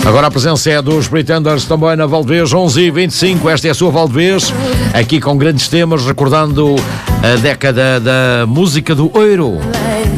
Agora a presença é dos Pretenders também na Valdevez, 11h25. Esta é a sua Valdevez, aqui com grandes temas, recordando a década da música do ouro.